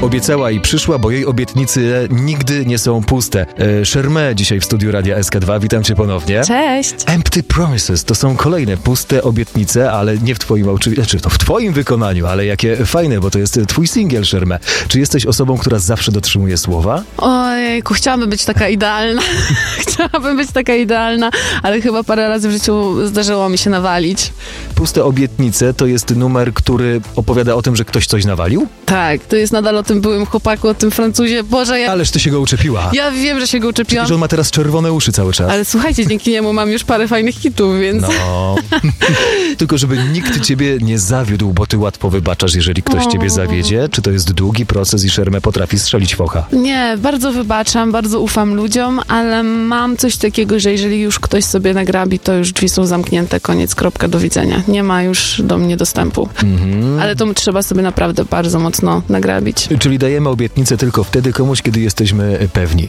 Obiecała i przyszła, bo jej obietnice nigdy nie są puste. Shermé dzisiaj w studiu Radia SK2. Witam cię ponownie. Cześć! Empty Promises to są kolejne puste obietnice, ale nie w twoim w twoim wykonaniu, ale jakie fajne, bo to jest twój singiel, Shermé. Czy jesteś osobą, która zawsze dotrzymuje słowa? Ojejku, chciałabym być taka idealna. Chciałabym być taka idealna, ale chyba parę razy w życiu zdarzyło mi się nawalić. Puste obietnice to jest numer, który opowiada o tym, że ktoś coś nawalił? Tak, to jest nadal o tym byłym chłopaku, o tym Francuzie. Boże, Ależ ty się go uczepiła. ja wiem, że się go uczepiłam. Że on ma teraz czerwone uszy cały czas. Ale słuchajcie, dzięki niemu mam już parę fajnych hitów, więc... No. Tylko żeby nikt ciebie nie zawiódł, bo ty łatwo wybaczasz, jeżeli ktoś ciebie zawiedzie. Czy to jest długi proces i Shermé potrafi strzelić focha? Nie, bardzo wybaczam, bardzo ufam ludziom, ale mam coś takiego, że jeżeli już ktoś sobie nagrabi, to już drzwi są zamknięte, koniec, kropka, do widzenia. Nie ma już do mnie dostępu. Ale to trzeba sobie naprawdę bardzo mocno nagrabić. Czyli dajemy obietnicę tylko wtedy komuś, kiedy jesteśmy pewni.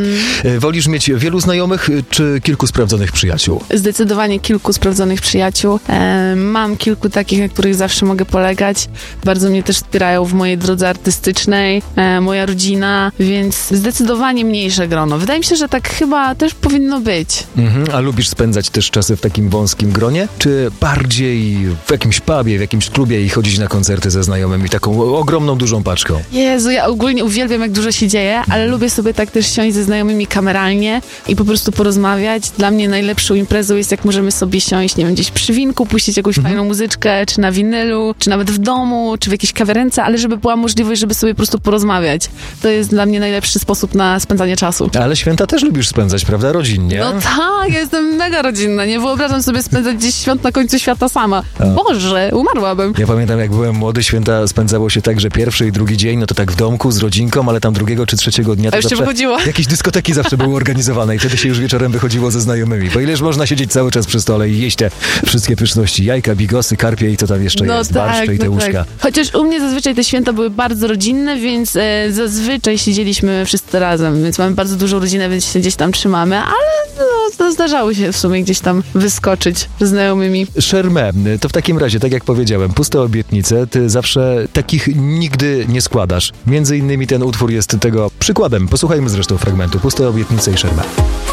Wolisz mieć wielu znajomych, czy kilku sprawdzonych przyjaciół? Zdecydowanie kilku sprawdzonych przyjaciół. Mam kilku takich, na których zawsze mogę polegać. Bardzo mnie też wspierają w mojej drodze artystycznej, moja rodzina, więc zdecydowanie mniejsze grono. Wydaje mi się, że tak chyba też powinno być. A lubisz spędzać też czasy w takim wąskim gronie? Czy bardziej w jakimś pubie, w jakimś klubie i chodzić na koncerty ze znajomymi taką ogromną, dużą paczką? Jezu, ja ogólnie uwielbiam, jak dużo się dzieje, ale lubię sobie tak też siąść ze znajomymi kameralnie i po prostu porozmawiać. Dla mnie najlepszą imprezą jest, jak możemy sobie siąść, nie wiem, gdzieś przy winku, puścić jakąś fajną muzyczkę, czy na winylu, czy nawet w domu, czy w jakiejś kawiarence, ale żeby była możliwość, żeby sobie po prostu porozmawiać. To jest dla mnie najlepszy sposób na spędzanie czasu. Ale święta też lubisz spędzać, prawda? Rodzinnie. No tak, ja jestem mega rodzinna. Nie wyobrażam sobie spędzać gdzieś świąt na końcu świata sama. Boże, umarłabym. Ja pamiętam, jak byłem młody, święta spędzało się tak, że pierwszy i drugi dzień, no to tak w domku z rodzinką, ale tam drugiego czy trzeciego dnia to już się wychodziło. Jakieś dyskoteki zawsze były organizowane i wtedy się już wieczorem wychodziło ze znajomymi. Bo ileż można siedzieć cały czas przy stole i jeść te wszystkie pyszności, jajka, bigosy, karpie i co tam jeszcze jest, barszcze i te łóżka. Tak. Chociaż u mnie zazwyczaj te święta były bardzo rodzinne, więc zazwyczaj siedzieliśmy wszyscy razem, więc mamy bardzo dużą rodzinę, więc się gdzieś tam trzymamy, ale no, zdarzało się w sumie gdzieś tam wyskoczyć z znajomymi. Shermé, to w takim razie, tak jak powiedziałem, puste obietnice, ty zawsze takich nigdy nie składasz. Między innymi ten utwór jest tego przykładem. Posłuchajmy zresztą fragmentu. Puste obietnice i Shermé.